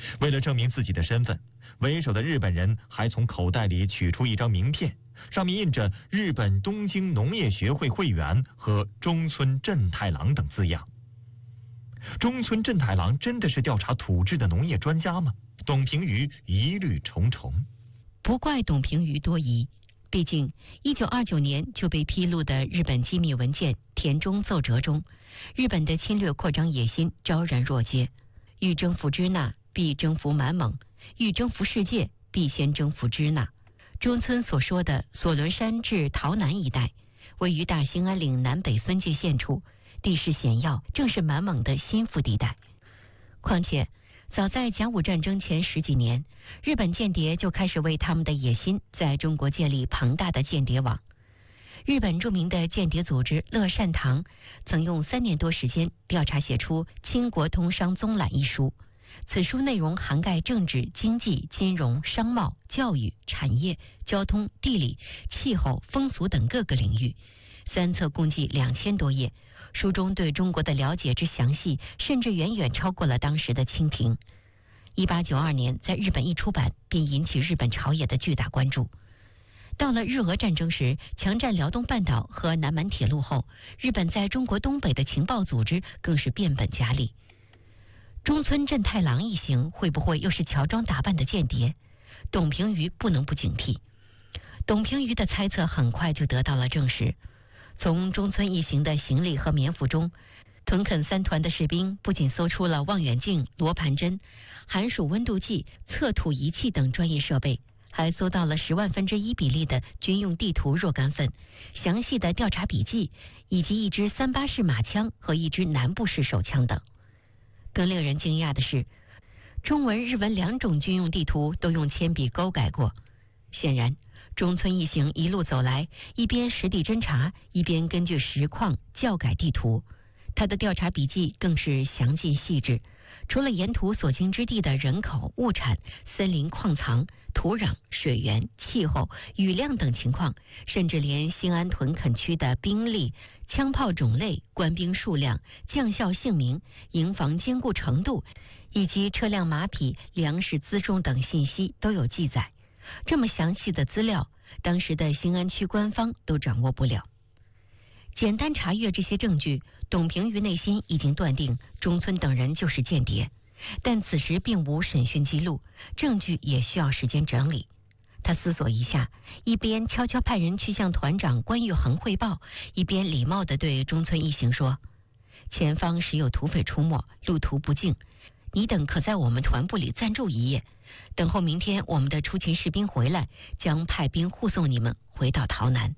为了证明自己的身份，为首的日本人还从口袋里取出一张名片，上面印着日本东京农业学会会员和中村正太郎等字样。中村正太郎真的是调查土质的农业专家吗？董平瑜疑虑重重。 不怪董平瑜多疑，毕竟1929年就被披露的日本机密文件田中奏折中，日本的侵略扩张野心昭然若揭，欲征服支那必征服满蒙，欲征服世界必先征服支那。中村所说的索伦山至桃南一带，位于大兴安岭南北分界线处，地势险要，正是满蒙的心腹地带。况且早在甲午战争前10几年，日本间谍就开始为他们的野心在中国建立庞大的间谍网。日本著名的间谍组织乐善堂曾用3年多时间调查写出《清国通商综览》一书，此书内容涵盖政治、经济、金融、商贸、教育、产业、交通、地理、气候、风俗等各个领域，3册共计2000多页。书中对中国的了解之详细，甚至远远超过了当时的清廷。1892年在日本一出版，便引起日本朝野的巨大关注。到了日俄战争时，强占辽东半岛和南满铁路后，日本在中国东北的情报组织更是变本加厉。中村正太郎一行会不会又是乔装打扮的间谍？董平瑜不能不警惕。董平瑜的猜测很快就得到了证实。从中村一行的行李和棉服中，屯垦3团的士兵不仅搜出了望远镜、罗盘针、寒暑温度计、测土仪器等专业设备，还搜到了1/10,000比例的军用地图若干份、详细的调查笔记，以及一支38式马枪和一支南部式手枪等。更令人惊讶的是，中文、日文2种军用地图都用铅笔勾改过。显然，中村一行一路走来，一边实地侦查，一边根据实况校改地图。他的调查笔记更是详尽细致，除了沿途所经之地的人口、物产、森林矿藏、土壤、水源、气候、雨量等情况，甚至连兴安屯垦区的兵力、枪炮种类、官兵数量、将校姓名、营房坚固程度，以及车辆马匹、粮食辎重等信息都有记载。这么详细的资料，当时的兴安区官方都掌握不了。简单查阅这些证据，董平瑜内心已经断定中村等人就是间谍，但此时并无审讯记录，证据也需要时间整理。他思索一下，一边悄悄派人去向团长关玉衡汇报，一边礼貌地对中村一行说：前方时有土匪出没，路途不静，你等可在我们团部里暂住一夜，等候明天我们的出勤士兵回来，将派兵护送你们回到桃南。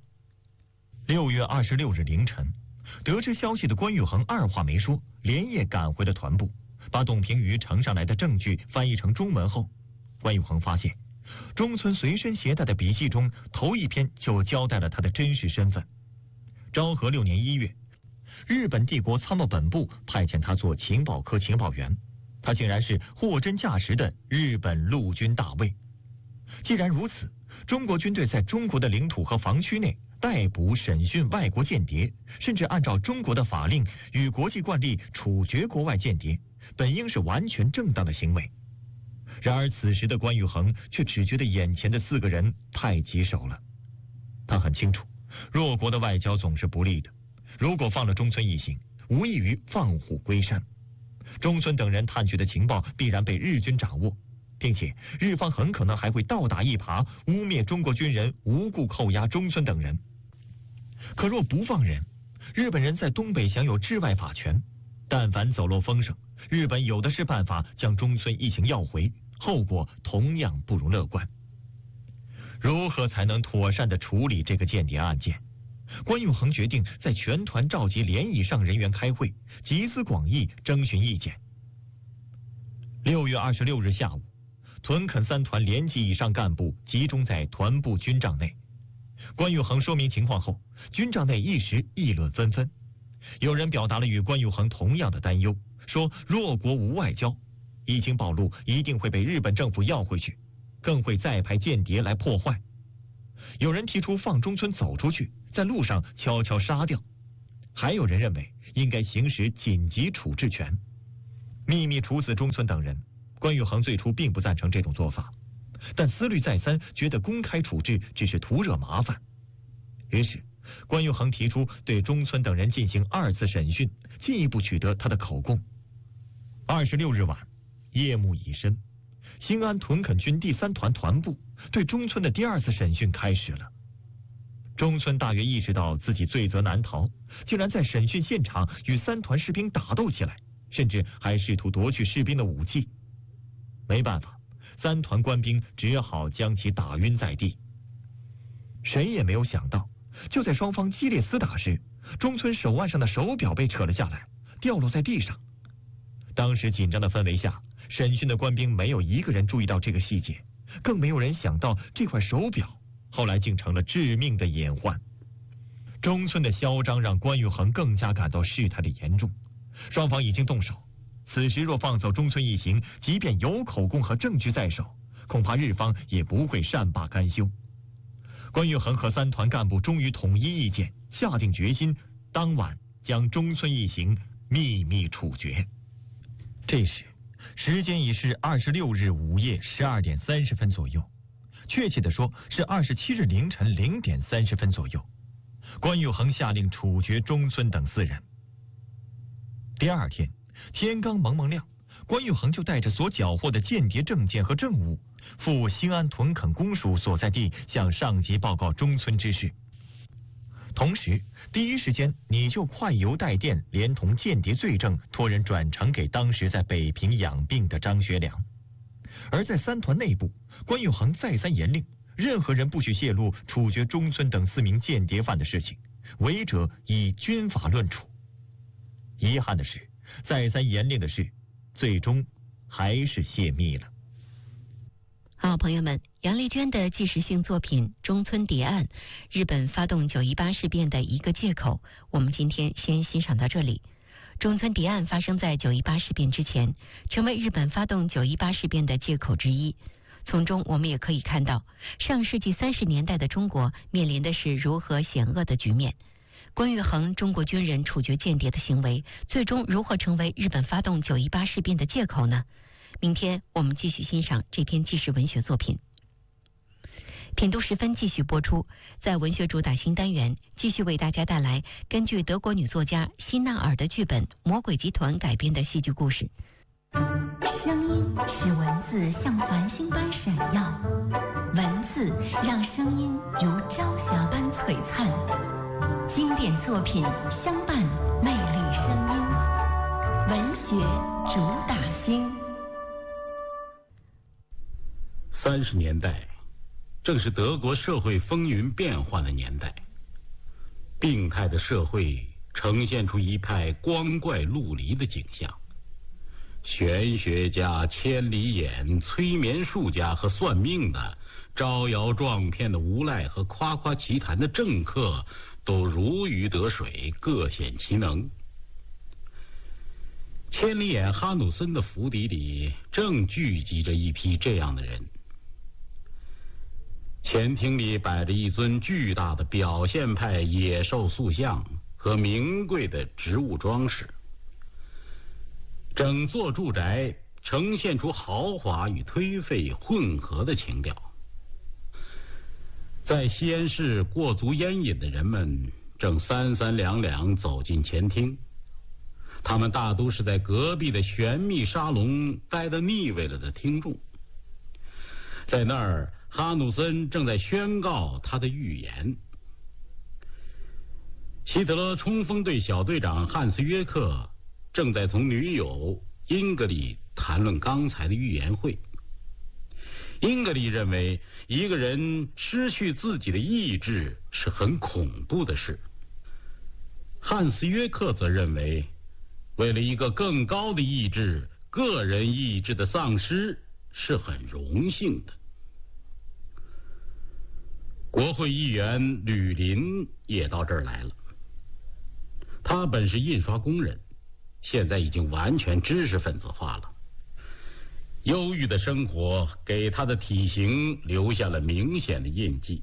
6月26日凌晨，得知消息的关玉衡二话没说，连夜赶回了团部，把董平瑜呈上来的证据翻译成中文后，关玉衡发现中村随身携带的笔记中头一篇就交代了他的真实身份。昭和6年1月，日本帝国参谋本部派遣他做情报科情报员，他竟然是货真价实的日本陆军大尉。既然如此，中国军队在中国的领土和防区内逮捕、审讯外国间谍，甚至按照中国的法令与国际惯例处决国外间谍，本应是完全正当的行为。然而此时的关玉衡却只觉得眼前的4个人太棘手了。他很清楚，弱国的外交总是不利的，如果放了中村一行，无异于放虎归山。中村等人探取的情报必然被日军掌握，并且日方很可能还会倒打一耙，污蔑中国军人无故扣押中村等人。可若不放人，日本人在东北享有治外法权，但凡走漏风声，日本有的是办法将中村一行要回，后果同样不容乐观。如何才能妥善地处理这个间谍案件？关玉衡决定在全团召集连以上人员开会，集思广益，征询意见。6月26日下午，屯垦3团连级以上干部集中在团部军帐内。关玉衡说明情况后，军帐内一时议论纷纷。有人表达了与关玉衡同样的担忧，说弱国无外交，一经暴露，一定会被日本政府要回去，更会再派间谍来破坏。有人提出放中村走出去，在路上悄悄杀掉。还有人认为应该行使紧急处置权，秘密处死中村等人， 关玉衡最初并不赞成这种做法，但思虑再三，觉得公开处置只是徒惹麻烦。于是，关玉衡提出对中村等人进行2次审讯，进一步取得他的口供。26日晚，夜幕已深，兴安屯垦军第3团团部对中村的第2次审讯开始了。中村大约意识到自己罪责难逃，竟然在审讯现场与3团士兵打斗起来，甚至还试图夺去士兵的武器。没办法，3团官兵只好将其打晕在地。谁也没有想到，就在双方激烈厮打时，中村手腕上的手表被扯了下来，掉落在地上。当时紧张的氛围下，审讯的官兵没有一个人注意到这个细节，更没有人想到这块手表后来竟成了致命的隐患。中村的嚣张让关玉衡更加感到事态的严重，双方已经动手。此时若放走中村一行，即便有口供和证据在手，恐怕日方也不会善罢甘休。关玉衡和3团干部终于统一意见，下定决心，当晚将中村一行秘密处决。这时时间已是26日午夜12点30分左右，确切的说是27日凌晨0点30分左右。关玉衡下令处决中村等4人。第2天天刚蒙蒙亮，关玉衡就带着所缴获的间谍证件和证物，赴兴安屯垦公署所在地，向上级报告中村之事。同时，第一时间你就快邮带电，连同间谍罪证，托人转呈给当时在北平养病的张学良。而在3团内部，关玉衡再三严令，任何人不许泄露处决中村等4名间谍犯的事情，违者以军法论处。遗憾的是，再三严令的事，最终还是泄密了。 好，朋友们，杨丽娟的纪实性作品《中村谍案：日本发动9·18事变的一个借口》，我们今天先欣赏到这里。中村谍案发生在9·18事变之前，成为日本发动9·18事变的借口之一。从中我们也可以看到，上世纪30年代的中国面临的是如何险恶的局面。关玉衡中国军人处决间谍的行为，最终如何成为日本发动9·18事变的借口呢？明天我们继续欣赏这篇纪实文学作品。品读时分继续播出，在文学主打新单元继续为大家带来根据德国女作家希纳尔的剧本《魔鬼集团》改编的戏剧故事。 声音使文字像繁星般闪耀，文字让声音如朝霞般璀璨。经典作品相伴魅力声音，文学主打星。 30年代正是德国社会风云变幻的年代，病态的社会呈现出一派光怪陆离的景象。玄学家、千里眼、催眠术家和算命的，招摇撞骗的无赖和夸夸其谈的政客，都如鱼得水，各显其能。千里眼哈努森的府邸里正聚集着一批这样的人。前厅里摆着一尊巨大的表现派野兽塑像和名贵的植物装饰，整座住宅呈现出豪华与颓废混合的情调。在西安市过足烟瘾的人们正三三两两走进前厅，他们大都是在隔壁的玄秘沙龙待得腻味了的听众。在那儿，哈努森正在宣告他的预言。希特勒冲锋队小队长汉斯约克正在同女友英格里谈论刚才的预言会。英格里认为，一个人失去自己的意志是很恐怖的事。汉斯约克则认为，为了一个更高的意志，个人意志的丧失是很荣幸的。国会议员吕林也到这儿来了。他本是印刷工人，现在已经完全知识分子化了。忧郁的生活给他的体型留下了明显的印记。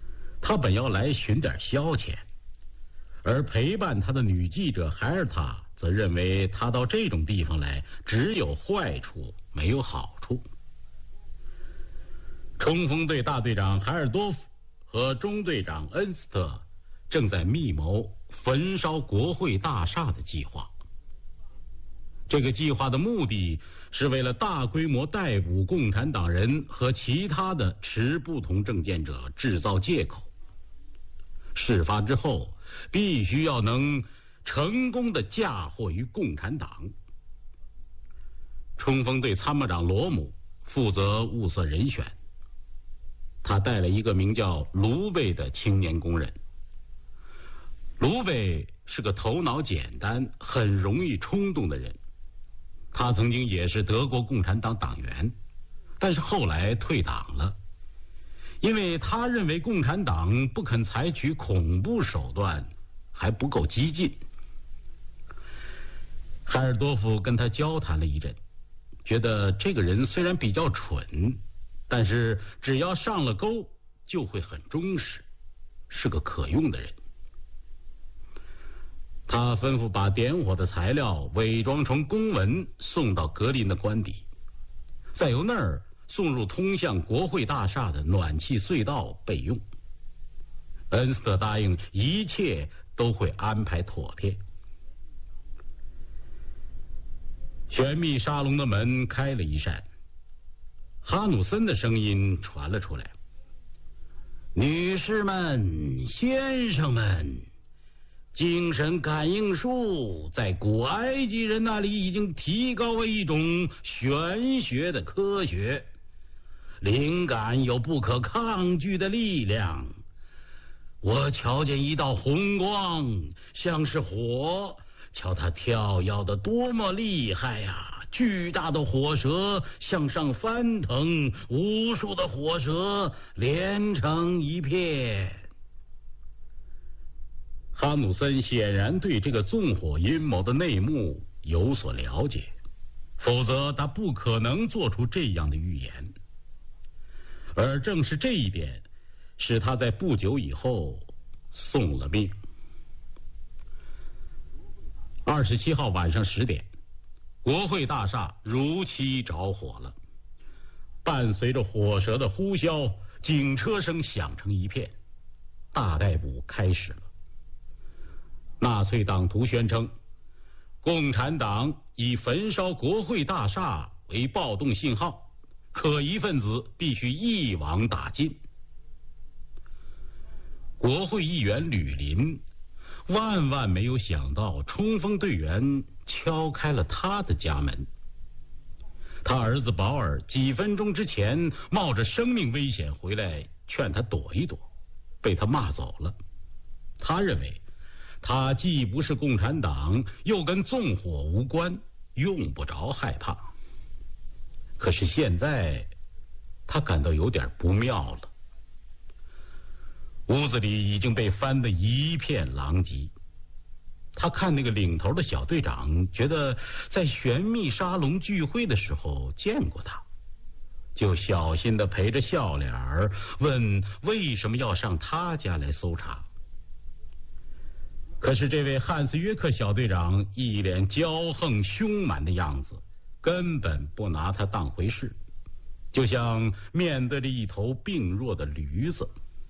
他本要来寻点消遣，而陪伴他的女记者海尔塔则认为他到这种地方来只有坏处没有好处。冲锋队大队长海尔多夫和中队长恩斯特正在密谋焚烧国会大厦的计划。这个计划的目的是为了大规模逮捕共产党人和其他的持不同政见者制造借口。事发之后，必须要能成功的嫁祸于共产党。冲锋队参谋长罗姆负责物色人选，他带了一个名叫卢贝的青年工人。卢贝是个头脑简单、很容易冲动的人。他曾经也是德国共产党党员，但是后来退党了，因为他认为共产党不肯采取恐怖手段，还不够激进。海尔多夫跟他交谈了一阵，觉得这个人虽然比较蠢，但是只要上了钩就会很忠实，是个可用的人。他吩咐把点火的材料伪装成公文送到格林的官邸，再由那儿送入通向国会大厦的暖气隧道备用。恩斯特答应一切都会安排妥帖。玄秘沙龙的门开了一扇，哈努森的声音传了出来：“女士们、先生们，精神感应术在古埃及人那里已经提高为一种玄学的科学，灵感有不可抗拒的力量。我瞧见一道红光，像是火，瞧它跳跃得多么厉害呀！巨大的火舌向上翻腾，无数的火舌连成一片。”哈努森显然对这个纵火阴谋的内幕有所了解，否则他不可能做出这样的预言。而正是这一点，使他在不久以后送了命。27号晚上10点，国会大厦如期着火了，伴随着火舌的呼啸，警车声响成一片，大逮捕开始了。纳粹党徒宣称，共产党以焚烧国会大厦为暴动信号，可疑分子必须一网打尽。国会议员吕林万万没有想到，冲锋队员敲开了他的家门。他儿子保尔几分钟之前冒着生命危险回来劝他躲一躲，被他骂走了。他认为他既不是共产党，又跟纵火无关，用不着害怕。可是现在他感到有点不妙了。屋子里已经被翻得一片狼藉。他看那个领头的小队长，觉得在玄秘沙龙聚会的时候见过他，就小心地陪着笑脸问为什么要上他家来搜查。可是这位汉斯约克小队长一脸骄横凶蛮的样子，根本不拿他当回事，就像面对着一头病弱的驴子。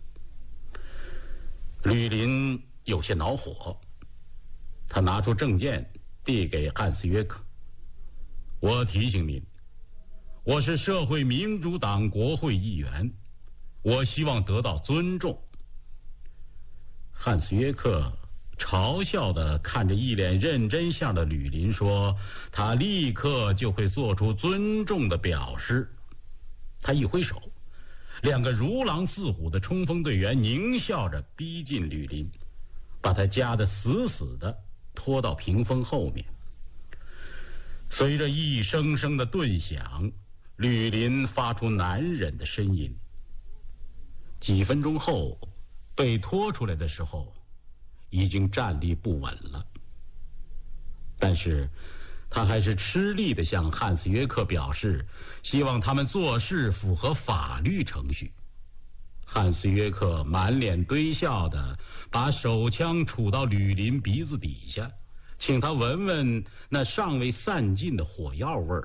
吕林有些恼火，他拿出证件递给汉斯约克：“我提醒您，我是社会民主党国会议员，我希望得到尊重。”汉斯约克嘲笑地看着一脸认真相的吕林说：“他立刻就会做出尊重的表示。”他一挥手，两个如狼似虎的冲锋队员狞笑着逼近吕林，把他夹得死死的，拖到屏风后面。随着一声声的顿响，吕林发出难忍的呻吟。几分钟后，被拖出来的时候已经站立不稳了，但是他还是吃力地向汉斯约克表示，希望他们做事符合法律程序。汉斯约克满脸堆笑地把手枪杵到吕林鼻子底下， 请他闻闻那尚未散尽的火药味儿。